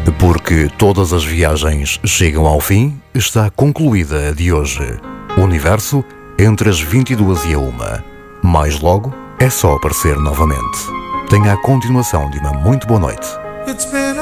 Porque todas as viagens chegam ao fim, está concluída a de hoje. Universo, entre as 22 e a 1. Mais logo, é só aparecer novamente. Tenha a continuação de uma muito boa noite.